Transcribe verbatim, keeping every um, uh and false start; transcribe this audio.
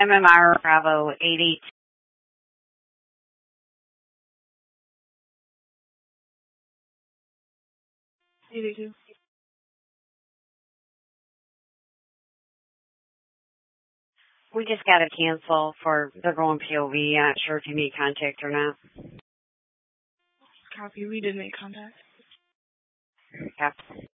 M M R Bravo eighty. eighty-two. We just got to cancel for the going P O V. I'm not sure if you made contact or not. Copy. We did make contact. Yep.